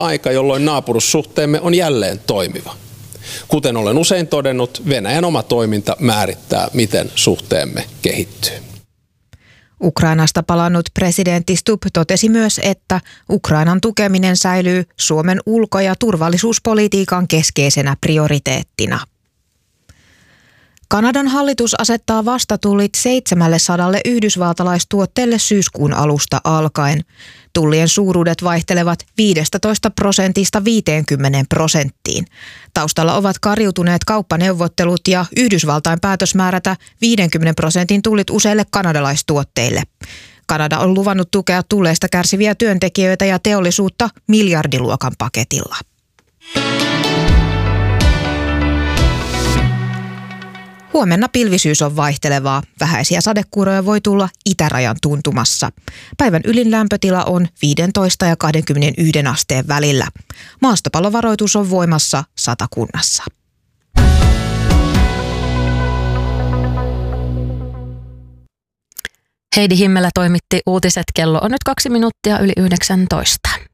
aika, jolloin naapurussuhteemme on jälleen toimiva. Kuten olen usein todennut, Venäjän oma toiminta määrittää, miten suhteemme kehittyy. Ukrainasta palannut presidentti Stubb totesi myös, että Ukrainan tukeminen säilyy Suomen ulko- ja turvallisuuspolitiikan keskeisenä prioriteettina. Kanadan hallitus asettaa vastatullit 700 yhdysvaltalaistuotteelle syyskuun alusta alkaen. Tullien suuruudet vaihtelevat 15% 50%. Taustalla ovat kariutuneet kauppaneuvottelut ja Yhdysvaltain päätös määrätä 50% tullit useille kanadalaistuotteille. Kanada on luvannut tukea tulleista kärsiviä työntekijöitä ja teollisuutta miljardiluokan paketilla. Huomenna pilvisyys on vaihtelevaa. Vähäisiä sadekuuroja voi tulla itärajan tuntumassa. Päivän ylin lämpötila on 15 ja 21 asteen välillä. Maastopallovaroitus on voimassa Satakunnassa. Heidi Himmelä toimitti uutiset. Kello on nyt 2 minuuttia yli 19.